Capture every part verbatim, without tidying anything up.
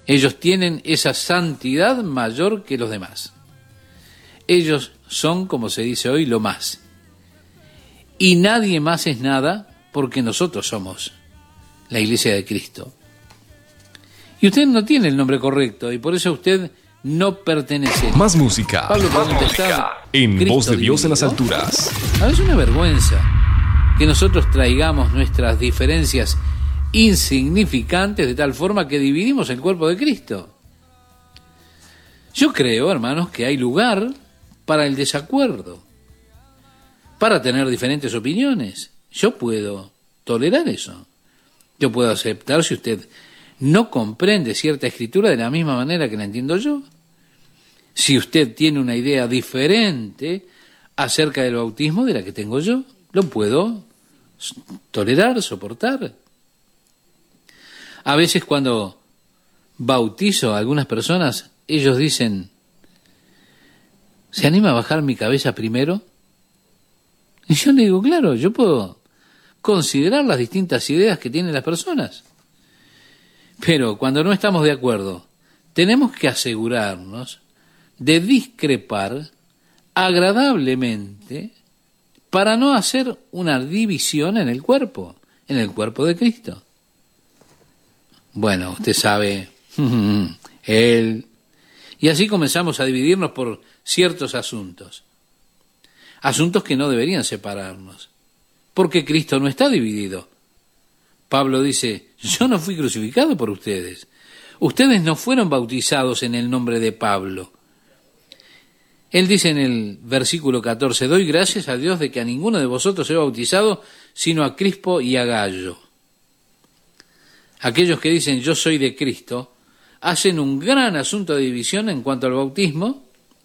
Ellos tienen esa santidad mayor que los demás. Ellos son, como se dice hoy, lo más. Y nadie más es nada porque nosotros somos la Iglesia de Cristo. Y usted no tiene el nombre correcto y por eso usted no pertenece. Más música, Pablo, más música en Cristo Voz de Dios dividido. en las alturas. Ahora es una vergüenza que nosotros traigamos nuestras diferencias insignificantes de tal forma que dividimos el cuerpo de Cristo. Yo creo, hermanos, que hay lugar para el desacuerdo, para tener diferentes opiniones. Yo puedo tolerar eso. Yo puedo aceptar si usted no comprende cierta escritura de la misma manera que la entiendo yo. Si usted tiene una idea diferente acerca del bautismo de la que tengo yo, lo puedo tolerar, soportar. A veces cuando bautizo a algunas personas, ellos dicen, ¿se anima a bajar mi cabeza primero? Y yo le digo, claro, yo puedo considerar las distintas ideas que tienen las personas. Pero cuando no estamos de acuerdo, tenemos que asegurarnos de discrepar agradablemente para no hacer una división en el cuerpo, en el cuerpo de Cristo. Bueno, usted sabe, él... Y así comenzamos a dividirnos por ciertos asuntos. Asuntos que no deberían separarnos, porque Cristo no está dividido. Pablo dice, yo no fui crucificado por ustedes. Ustedes no fueron bautizados en el nombre de Pablo. Él dice en el versículo catorce, doy gracias a Dios de que a ninguno de vosotros he bautizado, sino a Crispo y a Gayo. Aquellos que dicen yo soy de Cristo, hacen un gran asunto de división en cuanto al bautismo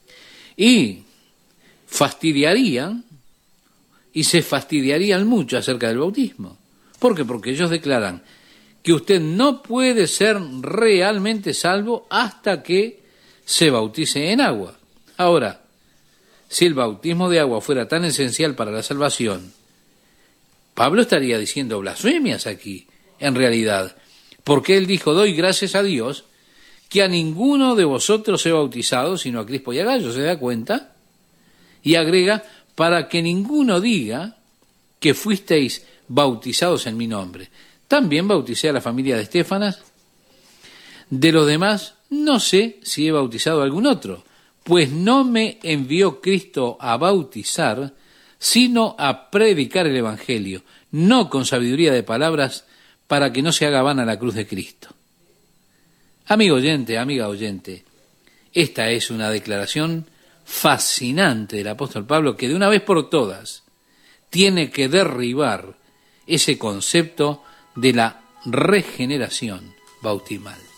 y fastidiarían y se fastidiarían mucho acerca del bautismo. ¿Por qué? Porque ellos declaran que usted no puede ser realmente salvo hasta que se bautice en agua. Ahora, si el bautismo de agua fuera tan esencial para la salvación, Pablo estaría diciendo blasfemias aquí, en realidad, porque él dijo, doy gracias a Dios que a ninguno de vosotros he bautizado, sino a Crispo y a Gayo, ¿se da cuenta? Y agrega, para que ninguno diga que fuisteis bautizados en mi nombre. También bauticé a la familia de Estéfanas. De los demás, no sé si he bautizado a algún otro, pues no me envió Cristo a bautizar, sino a predicar el Evangelio, no con sabiduría de palabras, para que no se haga vana la cruz de Cristo. Amigo oyente, amiga oyente, esta es una declaración fascinante del apóstol Pablo que de una vez por todas tiene que derribar ese concepto de la regeneración bautismal.